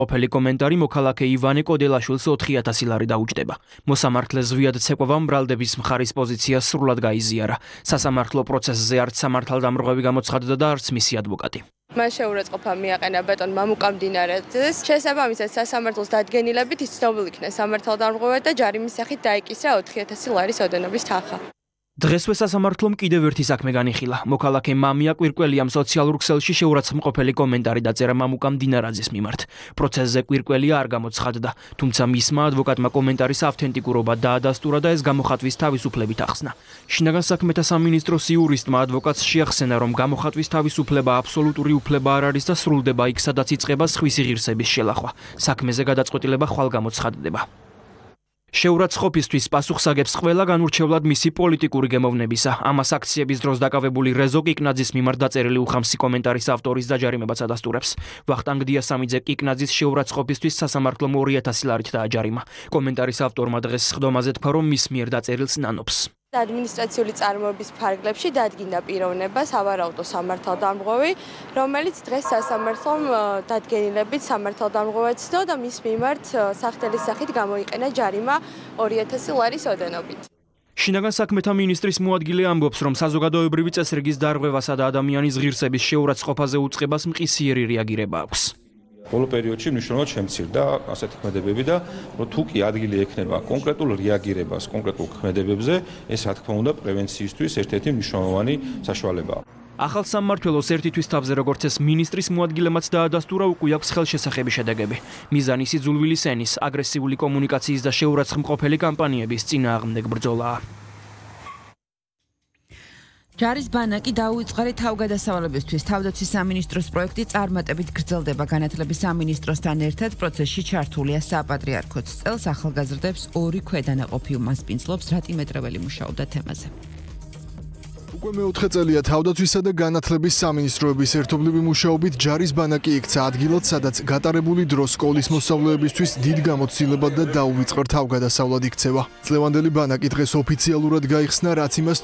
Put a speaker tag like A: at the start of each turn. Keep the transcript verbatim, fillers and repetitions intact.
A: ყოფილი კომენტარი მოქალაქე ივანე კოდელაშვილს ოთხი ათასი ლარი დაუჯდება. მოსამართლეს ზვიად ცეკვავამ ბრალდების მხარის პოზიცია სრულად გაიზიარა. სასამართლო პროცესზე არც სამართალდამრღვევი გამოცხადდა და არც მისი ადვოკატი.
B: მან შეურაცხყოფა მიაყენა ბეტონმა მუკამდინარეს. შესაბამისად სასამართლოს დადგენილებით ის ცნობილ იქნა სამართალდამრღვევად და ჯარიმის სახით დაიკისრა ოთხი ათასი ლარის ოდენობის თანხა.
A: დღესვე სასამართლომ კიდევ ერთი საქმე განიხილა. მოქალაქე მამია კვირკველიამ სოციალურ ქსელში შეურაცხმყოფელი კომენტარი დაწერა მამუკამ დინარაძის მიმართ. პროცესზე კვირკველია არ გამოცხადდა, თუმცა მისმა ადვოკატმა კომენტარის ავთენტიკურობა დაადასტურა და ეს გამოხატვის თავისუფლებით ახსნა. შინაგან საქმეთა სამინისტროს იურისტმა ადვოკატს შეახსენა, რომ გამოხატვის თავისუფლება აბსოლუტური უფლება არ არის და სრულდება იქ, სადაც იწყება სხვისი ღირსების შელახვა. საქმეზე გადაწყვეტილება ხვალ გამოცხადდება. შეურაცხყოფისთვის პასუხს აგებს ყველა განურჩევლად მისი პოლიტიკური გემოვნებისა. ამას აქციების დროს დაკავებული რეზო კიკნაძის მიმართ დაწერილი უხამსი კომენტარის ავტორის დაჯარიმებას ადასტურებს. ვახტანგ დიასამიძე კიკნაძის შეურაცხყოფისთვის სასამართლომ ორი ათასი ლარით დააჯარიმა. კომენტარის ავტორმა დღეს სხდომაზე თქვა, რომ მის მიერ დაწერილს ნანობს.
B: ადმინისტრაციული წარმოების ფარგლებში დადგინდა პიროვნება სავარაუდო სამართალდამრღვევი, რომელიც დღეს სასამართლომ დადგენილებით სამართალდამრღვევად ცნო და მის მიმართ სახთელის სახით გამოიყენა ჯარიმა ორი ათასი ლარის ოდენობით.
A: შინაგან საქმეთა მინისტრის მოადგილე ამბობს, რომ საზოგადოებრივი წესრიგის დარღვევასა და ადამიანის ღირსების შეურაცხყოფაზე უწყებას მყისიერი რეაგირება აქვს.
C: ბოლო პერიოდში მნიშვნელოვნად შემცირდა ასეთი ქმედებები და თუ კი ადგილი ექნება კონკრეტულ რეაგირებას კონკრეტულ ქმედებებზე, ეს რა თქმა უნდა პრევენციისთვის ერთ-ერთი მნიშვნელოვანი საშუალებაა.
A: ახალ სამმართველოს ერთი თვის თავზე, როგორც ეს მინისტრის მოადგილემაც დაადასტურა, უკვე აქვს ხელშესახები შედეგები. მიზანი სიძულვილის ენის, აგრესიული კომუნიკაციის და შეურაცხმყოფელი კამპანიების წინააღმდეგ ბრძოლაა.
D: ჯარის ბანაკი დაუვიწყარი თავგადასავლებისთვის თავდაცვის სამინისტროს პროექტი წარმატებით გრძელდება. განათლების სამინისტროსთან ერთად პროცესში ჩართულია საპატრიარქოც. წელს ახალგაზრდებს ორი ქვედანაყოფი უმასპინძლობს. რატი მეტრეველი მუშაობდა თემაზე.
E: უკვე მეოთხე წელია თავდაცვისა და განათლების სამინისტროების ერთობლივი მუშაობით ჯარის ბანაკი იქცა ადგილად, სადაც გატარებული დრო სკოლის მოსწავლეებისთვის დიდ გამოცდილებად და დაუვიწყარ თავგადასავლად იქცევა. წლევანდელი ბანაკი დღეს ოფიციალურად გაიხსნა, რაც იმას